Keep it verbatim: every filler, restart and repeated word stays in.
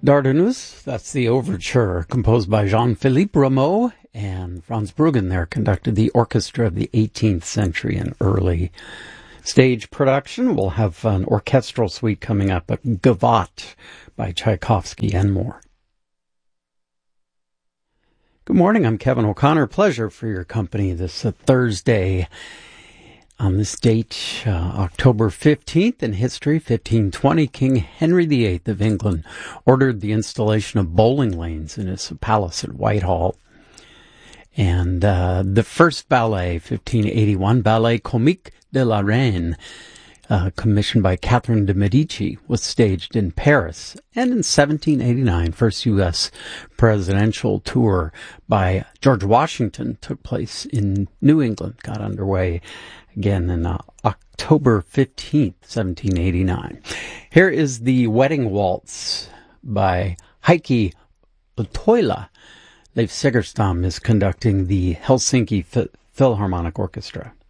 Dardanus, that's the overture, composed by Jean-Philippe Rameau, and Franz Bruggen there conducted the orchestra of the eighteenth century and early stage production. We'll have an orchestral suite coming up, a Gavotte by Tchaikovsky and more. Good morning, I'm Kevin O'Connor. Pleasure for your company this uh, Thursday. On this date, uh, October fifteenth, in history, fifteen twenty, King Henry the Eighth of England ordered the installation of bowling lanes in his palace at Whitehall. And uh, the first ballet, fifteen eighty-one, Ballet Comique de la Reine, uh, commissioned by Catherine de Medici, was staged in Paris. And in seventeen eighty-nine, first U S presidential tour by George Washington took place in New England, got underway again in uh, October fifteenth, seventeen eighty-nine. Here is the Wedding Waltz by Heikki Latoila. Leif Segerstam is conducting the Helsinki Philharmonic Orchestra.